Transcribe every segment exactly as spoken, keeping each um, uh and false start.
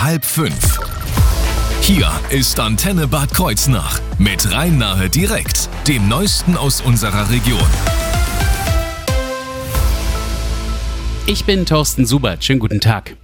halb fünf. Hier ist Antenne Bad Kreuznach mit Rhein-Nahe direkt, dem Neuesten aus unserer Region. Ich bin Thorsten Subert. Schönen guten Tag.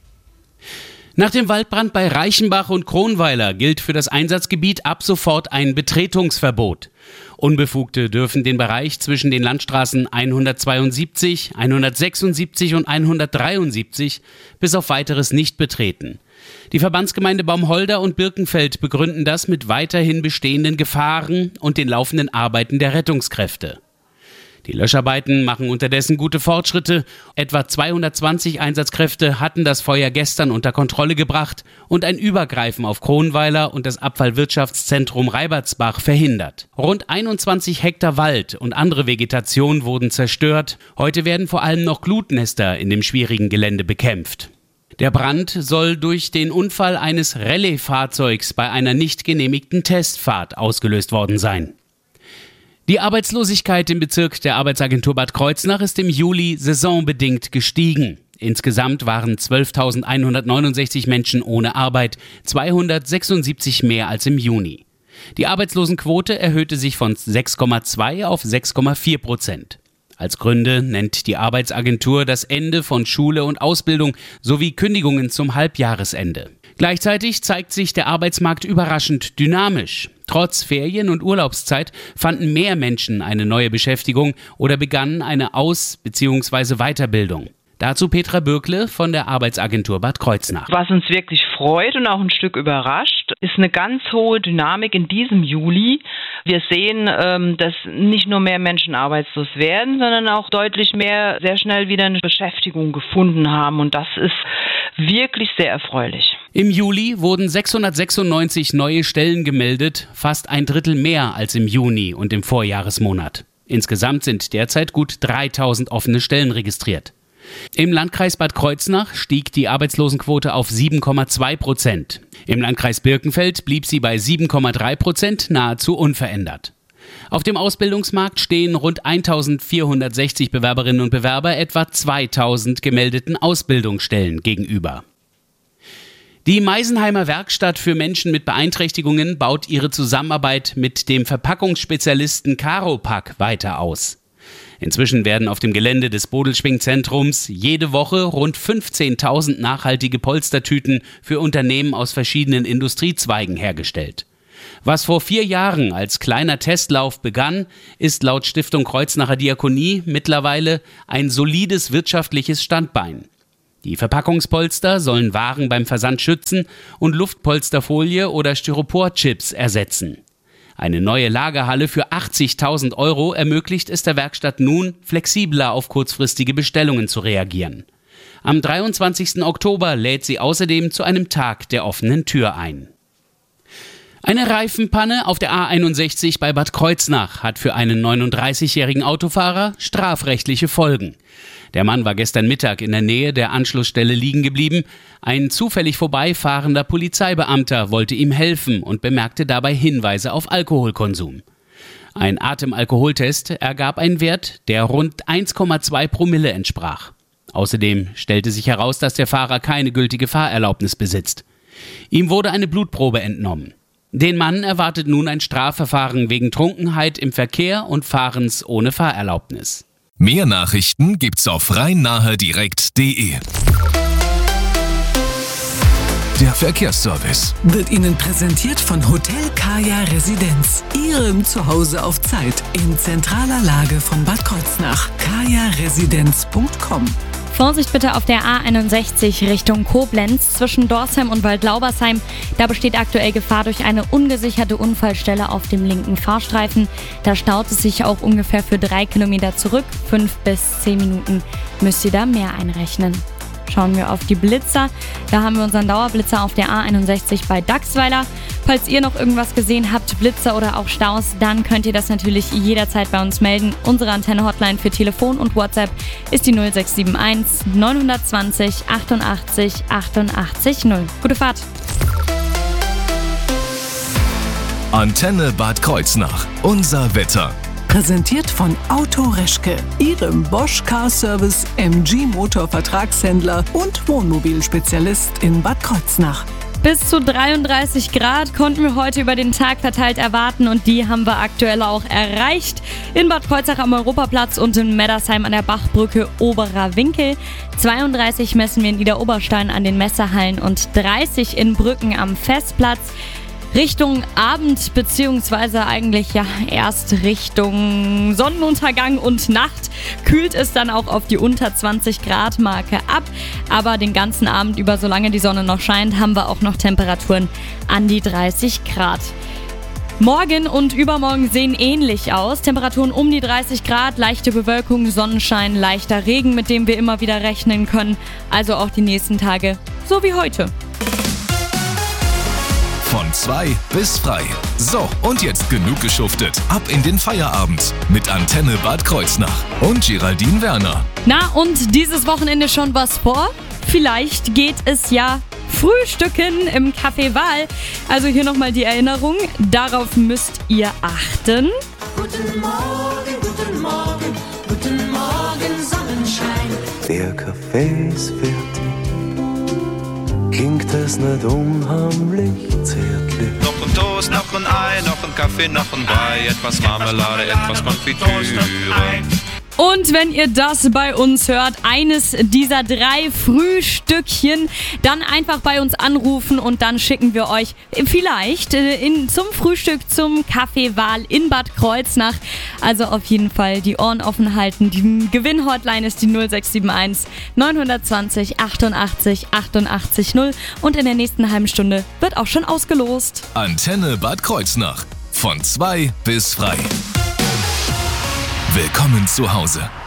Nach dem Waldbrand bei Reichenbach und Kronweiler gilt für das Einsatzgebiet ab sofort ein Betretungsverbot. Unbefugte dürfen den Bereich zwischen den Landstraßen hundertzweiundsiebzig, hundertsechsundsiebzig und hundertdreiundsiebzig bis auf Weiteres nicht betreten. Die Verbandsgemeinde Baumholder und Birkenfeld begründen das mit weiterhin bestehenden Gefahren und den laufenden Arbeiten der Rettungskräfte. Die Löscharbeiten machen unterdessen gute Fortschritte. Etwa zweihundertzwanzig Einsatzkräfte hatten das Feuer gestern unter Kontrolle gebracht und ein Übergreifen auf Kronweiler und das Abfallwirtschaftszentrum Reibertsbach verhindert. Rund einundzwanzig Hektar Wald und andere Vegetation wurden zerstört. Heute werden vor allem noch Glutnester in dem schwierigen Gelände bekämpft. Der Brand soll durch den Unfall eines Rallye-Fahrzeugs bei einer nicht genehmigten Testfahrt ausgelöst worden sein. Die Arbeitslosigkeit im Bezirk der Arbeitsagentur Bad Kreuznach ist im Juli saisonbedingt gestiegen. Insgesamt waren zwölftausendeinhundertneunundsechzig Menschen ohne Arbeit, zweihundertsechsundsiebzig mehr als im Juni. Die Arbeitslosenquote erhöhte sich von sechs Komma zwei auf sechs Komma vier Prozent. Als Gründe nennt die Arbeitsagentur das Ende von Schule und Ausbildung sowie Kündigungen zum Halbjahresende. Gleichzeitig zeigt sich der Arbeitsmarkt überraschend dynamisch. Trotz Ferien- und Urlaubszeit fanden mehr Menschen eine neue Beschäftigung oder begannen eine Aus- bzw. Weiterbildung. Dazu Petra Bürkle von der Arbeitsagentur Bad Kreuznach. Was uns wirklich freut und auch ein Stück überrascht, ist eine ganz hohe Dynamik in diesem Juli. Wir sehen, dass nicht nur mehr Menschen arbeitslos werden, sondern auch deutlich mehr sehr schnell wieder eine Beschäftigung gefunden haben. Und das ist wirklich sehr erfreulich. Im Juli wurden sechshundertsechsundneunzig neue Stellen gemeldet, fast ein Drittel mehr als im Juni und im Vorjahresmonat. Insgesamt sind derzeit gut dreitausend offene Stellen registriert. Im Landkreis Bad Kreuznach stieg die Arbeitslosenquote auf sieben Komma zwei Prozent. Im Landkreis Birkenfeld blieb sie bei sieben Komma drei Prozent nahezu unverändert. Auf dem Ausbildungsmarkt stehen rund eintausendvierhundertsechzig Bewerberinnen und Bewerber etwa zweitausend gemeldeten Ausbildungsstellen gegenüber. Die Meisenheimer Werkstatt für Menschen mit Beeinträchtigungen baut ihre Zusammenarbeit mit dem Verpackungsspezialisten Caropack weiter aus. Inzwischen werden auf dem Gelände des Bodelschwingzentrums jede Woche rund fünfzehntausend nachhaltige Polstertüten für Unternehmen aus verschiedenen Industriezweigen hergestellt. Was vor vier Jahren als kleiner Testlauf begann, ist laut Stiftung Kreuznacher Diakonie mittlerweile ein solides wirtschaftliches Standbein. Die Verpackungspolster sollen Waren beim Versand schützen und Luftpolsterfolie oder Styroporchips ersetzen. Eine neue Lagerhalle für achtzigtausend Euro ermöglicht es der Werkstatt nun, flexibler auf kurzfristige Bestellungen zu reagieren. Am dreiundzwanzigsten Oktober lädt sie außerdem zu einem Tag der offenen Tür ein. Eine Reifenpanne auf der A einundsechzig bei Bad Kreuznach hat für einen neununddreißigjährigen Autofahrer strafrechtliche Folgen. Der Mann war gestern Mittag in der Nähe der Anschlussstelle liegen geblieben. Ein zufällig vorbeifahrender Polizeibeamter wollte ihm helfen und bemerkte dabei Hinweise auf Alkoholkonsum. Ein Atemalkoholtest ergab einen Wert, der rund eins Komma zwei Promille entsprach. Außerdem stellte sich heraus, dass der Fahrer keine gültige Fahrerlaubnis besitzt. Ihm wurde eine Blutprobe entnommen. Den Mann erwartet nun ein Strafverfahren wegen Trunkenheit im Verkehr und Fahrens ohne Fahrerlaubnis. Mehr Nachrichten gibt's auf rhein-nahe direkt punkt de. Der Verkehrsservice wird Ihnen präsentiert von Hotel Kaya Residenz, Ihrem Zuhause auf Zeit, in zentraler Lage von Bad Kreuznach. kaya residenz punkt com. Vorsicht bitte auf der A einundsechzig Richtung Koblenz zwischen Dorsheim und Waldlaubersheim. Da besteht aktuell Gefahr durch eine ungesicherte Unfallstelle auf dem linken Fahrstreifen. Da staut es sich auch ungefähr für drei Kilometer zurück. Fünf bis zehn Minuten müsst ihr da mehr einrechnen. Schauen wir auf die Blitzer. Da haben wir unseren Dauerblitzer auf der A einundsechzig bei Dachsweiler. Falls ihr noch irgendwas gesehen habt, Blitzer oder auch Staus, dann könnt ihr das natürlich jederzeit bei uns melden. Unsere Antenne-Hotline für Telefon und WhatsApp ist die null sechs sieben eins neun zwei null achtundachtzig achtundachtzig null. Gute Fahrt! Antenne Bad Kreuznach. Unser Wetter. Präsentiert von Auto Reschke, Ihrem Bosch Car Service M G Motor Vertragshändler und Wohnmobilspezialist in Bad Kreuznach. Bis zu dreiunddreißig Grad konnten wir heute über den Tag verteilt erwarten und die haben wir aktuell auch erreicht. In Bad Kreuznach am Europaplatz und in Meddersheim an der Bachbrücke Oberer Winkel. zweiunddreißig messen wir in Idar-Oberstein an den Messehallen und dreißig in Brücken am Festplatz. Richtung Abend beziehungsweise eigentlich ja erst Richtung Sonnenuntergang und Nacht kühlt es dann auch auf die unter zwanzig Grad Marke ab. Aber den ganzen Abend über, solange die Sonne noch scheint, haben wir auch noch Temperaturen an die dreißig Grad. Morgen und übermorgen sehen ähnlich aus. Temperaturen um die dreißig Grad, leichte Bewölkung, Sonnenschein, leichter Regen, mit dem wir immer wieder rechnen können. Also auch die nächsten Tage, so wie heute. Von zwei bis frei. So, und jetzt genug geschuftet. Ab in den Feierabend mit Antenne Bad Kreuznach und Geraldine Werner. Na, und dieses Wochenende schon was vor? Vielleicht geht es ja frühstücken im Café Wahl. Also hier nochmal die Erinnerung. Darauf müsst ihr achten. Guten Morgen, guten Morgen, guten Morgen, Sonnenschein. Der Kaffee ist fertig. Klingt es nicht unheimlich zärtlich? Noch ein Toast, noch ein Ei, noch ein Kaffee, noch ein Brei, etwas Marmelade, etwas Konfitüre. Und wenn ihr das bei uns hört, eines dieser drei Frühstückchen, dann einfach bei uns anrufen und dann schicken wir euch vielleicht in, zum Frühstück zum Café Wahl in Bad Kreuznach. Also auf jeden Fall die Ohren offen halten. Die Gewinn-Hotline ist die null sechs sieben eins neun zwei null achtundachtzig achtundachtzig null und in der nächsten halben Stunde wird auch schon ausgelost. Antenne Bad Kreuznach. Von zwei bis frei. Willkommen zu Hause.